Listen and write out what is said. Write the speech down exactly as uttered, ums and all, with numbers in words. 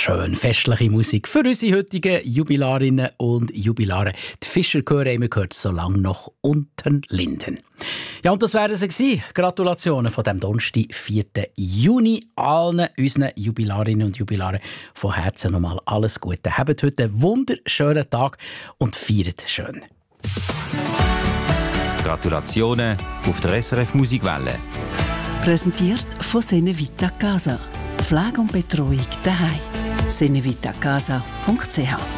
schön festliche Musik für unsere heutigen Jubilarinnen und Jubilare. Die Fischerchöre haben wir gehört, so lange noch unten Linden. Ja, und das wären sie gewesen. Gratulationen von dem Donnerstag, vierten Juni. Allen unseren Jubilarinnen und Jubilaren von Herzen nochmal alles Gute. Habt heute einen wunderschönen Tag und feiert schön. Gratulationen auf der S R F Musikwelle. Präsentiert von Senevita Casa. Pflege und Betreuung daheim. senevitacasa punkt c h